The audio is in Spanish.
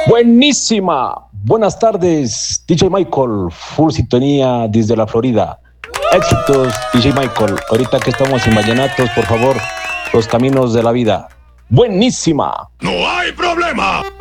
Buenísima. Buenas tardes, DJ Michael. Full sintonía desde la Florida. Éxitos, DJ Michael. Ahorita que estamos en vallenatos, por favor, los caminos de la vida. Buenísima. No hay problema.